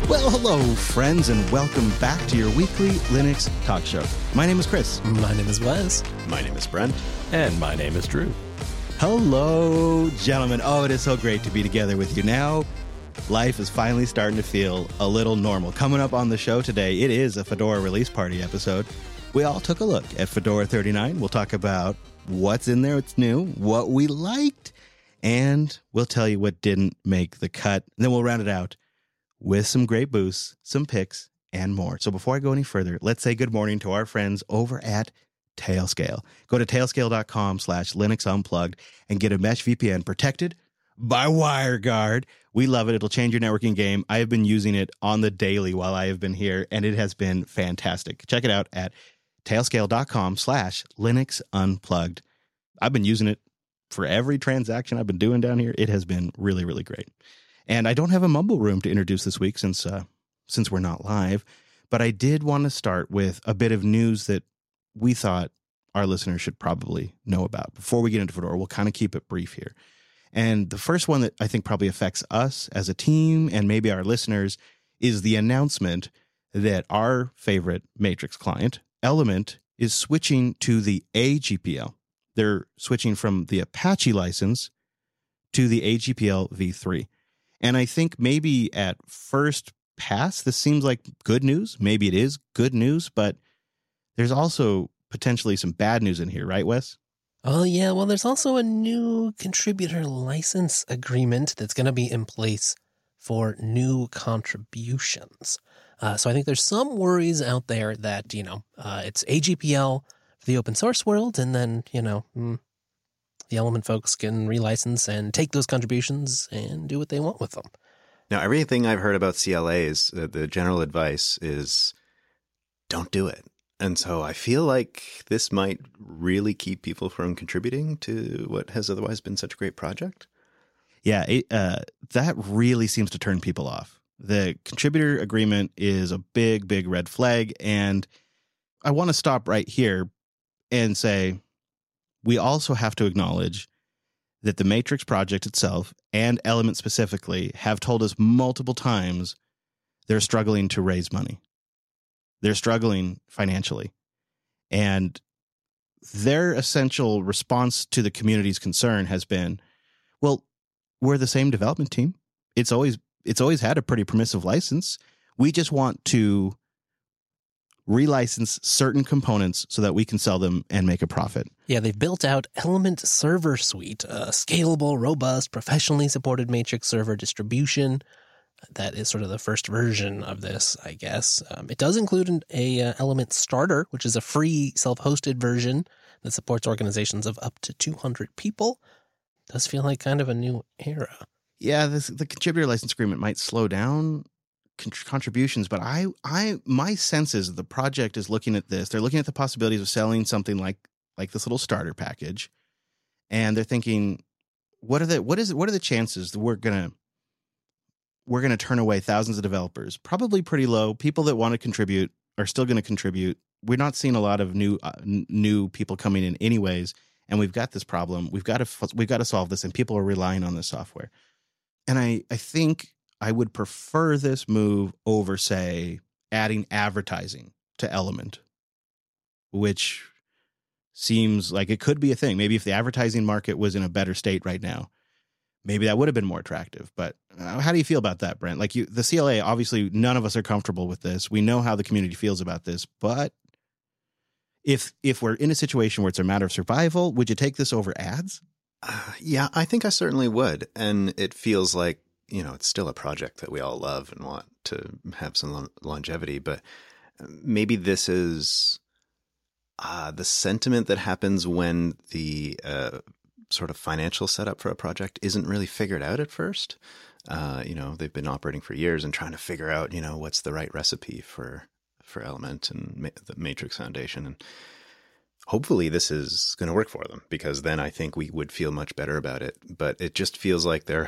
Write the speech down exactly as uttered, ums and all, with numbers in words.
Well, hello, friends, and welcome back to your weekly Linux talk show. My name is Chris. My name is Wes. My name is Brent. And my name is Drew. Hello, gentlemen. Oh, it is so great to be together with you now. Life is finally starting to feel a little normal. Coming up on the show today, it is a Fedora release party episode. We all took a look at Fedora thirty-nine. We'll talk about what's in there, what's new, what we liked, and we'll tell you what didn't make the cut. And then we'll round it out with some great boosts, some picks, and more. So before I go any further, let's say good morning to our friends over at Tailscale. Go to tailscale.com slash Linux Unplugged and get a Mesh V P N protected by WireGuard. We love it. It'll change your networking game. I have been using it on the daily while I have been here, and it has been fantastic. Check it out at tailscale.com slash Linux Unplugged. I've been using it for every transaction I've been doing down here. It has been really, really great. And I don't have a mumble room to introduce this week since uh, since we're not live, but I did want to start with a bit of news that we thought our listeners should probably know about. Before we get into Fedora, we'll kind of keep it brief here. And the first one that I think probably affects us as a team and maybe our listeners is the announcement that our favorite Matrix client, Element, is switching to the A G P L. They're switching from the Apache license to the A G P L v three. And I think maybe at first pass, this seems like good news. Maybe it is good news, but there's also potentially some bad news in here, right, Wes? Oh, yeah. Well, there's also a new contributor license agreement that's going to be in place for new contributions. Uh, so I think there's some worries out there that, you know, uh, it's A G P L for the open source world, and then, you know, mm, the Element folks can relicense and take those contributions and do what they want with them. Now, everything I've heard about C L As, uh, the general advice is don't do it. And so I feel like this might really keep people from contributing to what has otherwise been such a great project. Yeah, it, uh, that really seems to turn people off. The contributor agreement is a big, big red flag. And I want to stop right here and say, we also have to acknowledge that the Matrix project itself and Element specifically have told us multiple times they're struggling to raise money. They're struggling financially. And their essential response to the community's concern has been, well, we're the same development team. It's always it's always had a pretty permissive license. We just want to relicense certain components so that we can sell them and make a profit. Yeah, they've built out Element Server Suite, a scalable, robust, professionally supported Matrix server distribution. That is sort of the first version of this, I guess. Um, it does include an a, uh, Element Starter, which is a free self-hosted version that supports organizations of up to two hundred people. It does feel like kind of a new era. Yeah, this, the contributor license agreement might slow down contributions, but I, I, my sense is the project is looking at this. They're looking at the possibilities of selling something like, like this little starter package, and they're thinking, what are the, what is, what are the chances that we're gonna, we're gonna turn away thousands of developers? Probably pretty low. People that want to contribute are still going to contribute. We're not seeing a lot of new, uh, n- new people coming in, anyways, and we've got this problem. We've got to, we've got to solve this, and people are relying on this software. And I, I think I would prefer this move over, say, adding advertising to Element, which seems like it could be a thing. Maybe if the advertising market was in a better state right now, maybe that would have been more attractive. But uh, how do you feel about that, Brent? Like you, the C L A, obviously none of us are comfortable with this. We know how the community feels about this, but if if we're in a situation where it's a matter of survival, would you take this over ads? Uh, yeah, I think I certainly would. And it feels like, you know, it's still a project that we all love and want to have some long- longevity, but maybe this is uh, the sentiment that happens when the uh, sort of financial setup for a project isn't really figured out at first. Uh, you know, they've been operating for years and trying to figure out, you know, what's the right recipe for, for Element and Ma- the Matrix Foundation. And hopefully this is going to work for them, because then I think we would feel much better about it. But it just feels like they're